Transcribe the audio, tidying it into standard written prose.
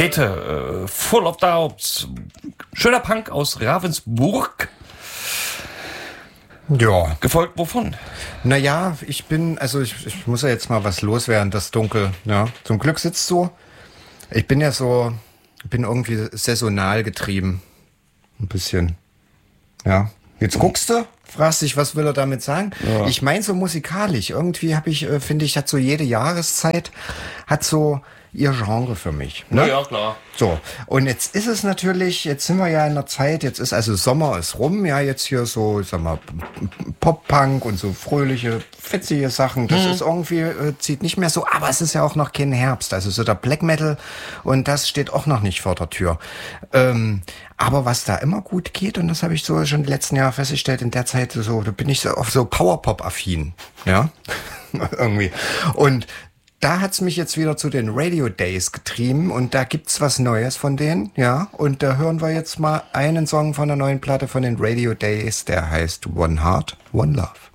Käthe, Full of Doubts. Schöner Punk aus Ravensburg. Ja. Gefolgt wovon? Naja, ich muss ja jetzt mal was loswerden, das Dunkel. Ja. Zum Glück sitzt so. Ich bin irgendwie saisonal getrieben. Ein bisschen. Ja. Jetzt guckst du, fragst dich, was will er damit sagen? Ja. Ich meine so musikalisch. Irgendwie finde ich, hat so jede Jahreszeit, hat so ihr Genre für mich. Ne? Ja, klar. So, und jetzt ist es natürlich, jetzt sind wir ja in der Zeit, jetzt ist also Sommer ist rum, ja, jetzt hier so, sag mal, Pop-Punk und so fröhliche, fetzige Sachen, das ist irgendwie, zieht nicht mehr so, aber es ist ja auch noch kein Herbst, also so der Black Metal und das steht auch noch nicht vor der Tür. Aber was da immer gut geht, und das habe ich so schon die letzten Jahre festgestellt, in der Zeit so, da bin ich so auf so Powerpop-affin, ja, irgendwie. Und da hat's mich jetzt wieder zu den Radio Days getrieben und da gibt's was Neues von denen, ja. Und da hören wir jetzt mal einen Song von der neuen Platte von den Radio Days, der heißt One Heart, One Love.